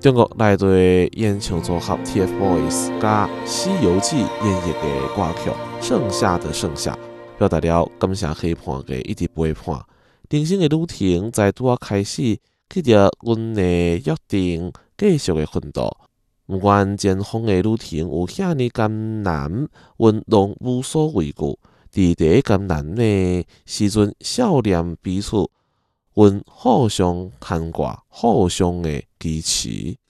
中国内地演唱组合 TFBOYS 加《西游记》演绎的歌曲《盛夏的盛夏》，表达了感谢期盼嘅一直陪伴。人生嘅旅程在拄啊开始，记着阮的约定，继续嘅奋斗。不管前方嘅旅程有遐尼艰难，阮拢无所畏惧。伫第一艰难的时阵，笑脸彼此，阮互相牵挂，互相的支持。